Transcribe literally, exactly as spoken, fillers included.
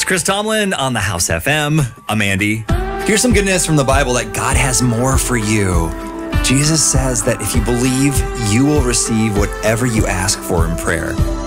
It's Chris Tomlin on the House F M. I'm Andy. Here's some good news from the Bible that God has more for you. Jesus says that if you believe, you will receive whatever you ask for in prayer.